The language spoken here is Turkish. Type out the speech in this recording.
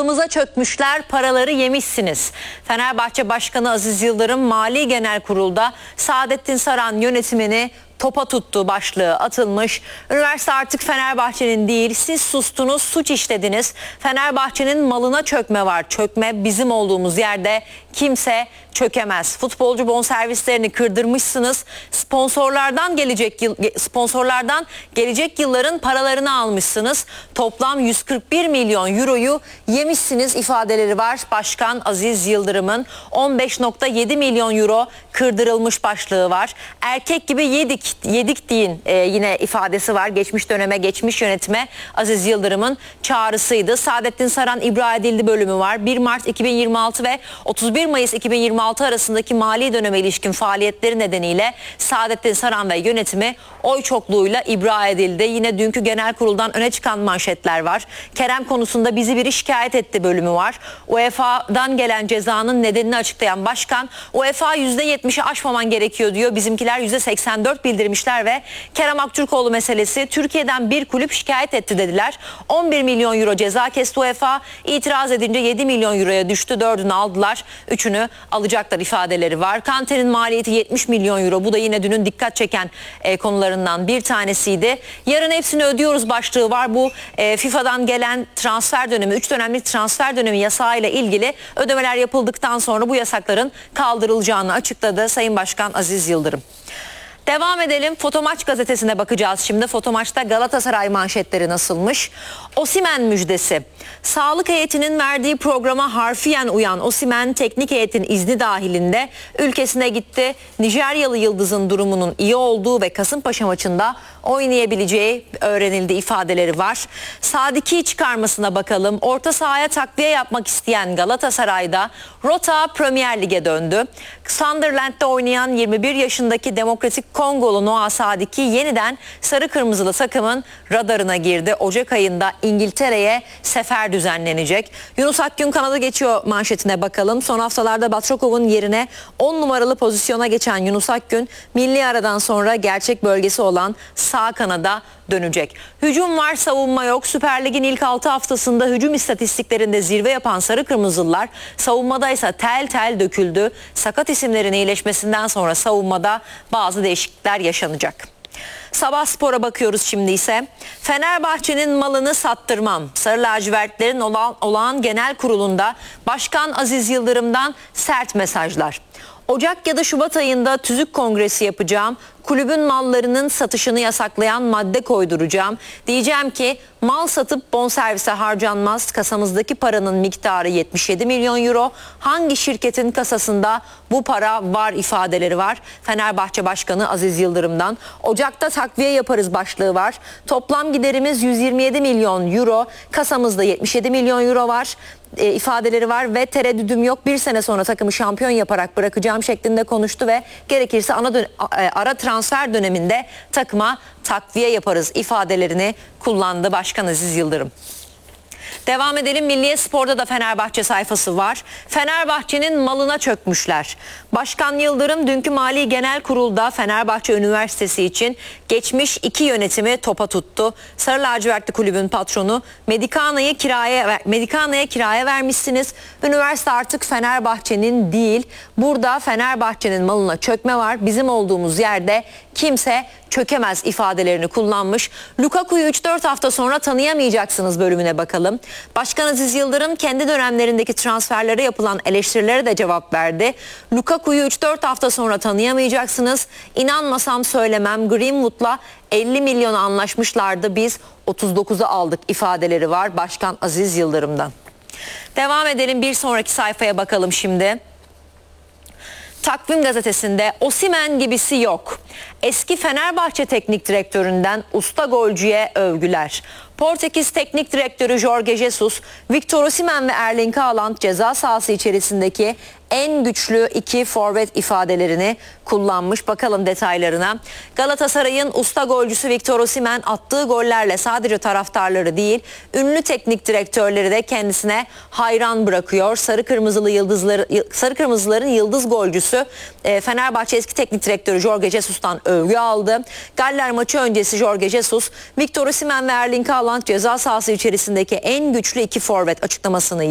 malımıza çökmüşler, paraları yemişsiniz. Fenerbahçe Başkanı Aziz Yıldırım Mali Genel Kurul'da Saadettin Saran yönetimini topa tuttu başlığı atılmış. Üniversite artık Fenerbahçe'nin değil, siz sustunuz, suç işlediniz. Fenerbahçe'nin malına çökme var. Çökme bizim olduğumuz yerde kimse çökemez. Futbolcu bonservislerini kırdırmışsınız. Sponsorlardan gelecek yılların paralarını almışsınız. Toplam 141 milyon euroyu yemişsiniz ifadeleri var. Başkan Aziz Yıldırım'ın 15,7 milyon euro kırdırılmış başlığı var. Erkek gibi yedik deyin yine ifadesi var. Geçmiş döneme, geçmiş yönetime Aziz Yıldırım'ın çağrısıydı. Saadettin Saran ibra edildi bölümü var. 1 Mart 2026 ve 31 Mayıs 2026 arasındaki mali döneme ilişkin faaliyetleri nedeniyle Saadettin Saran ve yönetimi oy çokluğuyla ibra edildi. Yine dünkü genel kuruldan öne çıkan manşetler var. Kerem konusunda bizi biri şikayet etti bölümü var. UEFA'dan gelen cezanın nedenini açıklayan başkan, UEFA %70'i aşmaman gerekiyor diyor. Bizimkiler %84 bildirmişler ve Kerem Aktürkoğlu meselesi, Türkiye'den bir kulüp şikayet etti dediler. 11 milyon euro ceza kesti UEFA. İtiraz edince 7 milyon euroya düştü. 4'ünü aldılar. 3'ünü alacaklar ifadeleri var. Kanter'in maliyeti 70 milyon euro. Bu da yine dünün dikkat çeken konularından bir tanesiydi. Yarın hepsini ödüyoruz başlığı var. Bu FIFA'dan gelen transfer dönemi, 3 dönemlik transfer dönemi yasağıyla ilgili ödemeler yapıldıktan sonra bu yasakların kaldırılacağını açıkladı Sayın Başkan Aziz Yıldırım. Devam edelim. Fotomaç gazetesine bakacağız şimdi. Fotomaç'ta Galatasaray manşetleri nasılmış? Osimhen müjdesi. Sağlık heyetinin verdiği programa harfiyen uyan Osimhen teknik heyetin izni dahilinde ülkesine gitti. Nijeryalı yıldızın durumunun iyi olduğu ve Kasımpaşa maçında oynayabileceği öğrenildi ifadeleri var. Sadiki'yi çıkarmasına bakalım. Orta sahaya takviye yapmak isteyen Galatasaray'da rota Premier Lig'e döndü. Sunderland'da oynayan 21 yaşındaki Demokratik Kongolu Noah Sadiki yeniden sarı kırmızılı takımın radarına girdi. Ocak ayında İngiltere'ye sefer düzenlenecek. Yunus Akgün kanadı geçiyor manşetine bakalım. Son haftalarda Batrakov'un yerine 10 numaralı pozisyona geçen Yunus Akgün milli aradan sonra gerçek bölgesi olan sağ kanada dönecek. Hücum var, savunma yok. Süper Lig'in ilk 6 haftasında hücum istatistiklerinde zirve yapan sarı kırmızılılar savunmada ise tel tel döküldü. Sakat isimlerin iyileşmesinden sonra savunmada bazı değişiklikler yaşanacak. Sabah Spor'a bakıyoruz şimdi ise. Fenerbahçe'nin malını sattırmam. Sarı lacivertlerin olağan genel kurulunda Başkan Aziz Yıldırım'dan sert mesajlar. Ocak ya da Şubat ayında tüzük kongresi yapacağım. Kulübün mallarının satışını yasaklayan madde koyduracağım. Diyeceğim ki mal satıp bonservise harcanmaz. Kasamızdaki paranın miktarı 77 milyon euro. Hangi şirketin kasasında bu para var ifadeleri var. Fenerbahçe Başkanı Aziz Yıldırım'dan. Ocak'ta takviye yaparız başlığı var. Toplam giderimiz 127 milyon euro. Kasamızda 77 milyon euro var. İfadeleri var ve tereddüdüm yok. Bir sene sonra takımı şampiyon yaparak bırakacağım şeklinde konuştu ve gerekirse ara transfer döneminde takıma takviye yaparız ifadelerini kullandı Başkan Aziz Yıldırım. Devam edelim. Milliye Spor'da da Fenerbahçe sayfası var. Fenerbahçe'nin malına çökmüşler. Başkan Yıldırım dünkü Mali Genel Kurul'da Fenerbahçe Üniversitesi için geçmiş 2 yönetimi topa tuttu. Sarı lacivertli kulübün patronu Medicana'yı kiraya vermişsiniz. Üniversite artık Fenerbahçe'nin değil. Burada Fenerbahçe'nin malına çökme var. Bizim olduğumuz yerde kimse çökemez ifadelerini kullanmış. Lukaku'yu 3-4 hafta sonra tanıyamayacaksınız bölümüne bakalım. Başkan Aziz Yıldırım kendi dönemlerindeki transferlere yapılan eleştirilere de cevap verdi. Lukaku'yu 3-4 hafta sonra tanıyamayacaksınız. İnanmasam söylemem. Greenwood'la 50 milyona anlaşmışlardı. Biz 39'u aldık ifadeleri var Başkan Aziz Yıldırım'dan. Devam edelim, bir sonraki sayfaya bakalım şimdi. Takvim gazetesinde Osimhen gibisi yok. Eski Fenerbahçe teknik direktöründen usta golcüye övgüler. Portekiz teknik direktörü Jorge Jesus, Victor Osimhen ve Erling Haaland ceza sahası içerisindeki en güçlü 2 forvet ifadelerini kullanmış. Bakalım detaylarına. Galatasaray'ın usta golcüsü Victor Osimhen attığı gollerle sadece taraftarları değil, ünlü teknik direktörleri de kendisine hayran bırakıyor. Sarı Kırmızıların yıldız golcüsü Fenerbahçe eski teknik direktörü Jorge Jesus'tan övgü aldı. Galler maçı öncesi Jorge Jesus, Victor Osimhen ve Erling Haaland ceza sahası içerisindeki en güçlü 2 forvet açıklamasını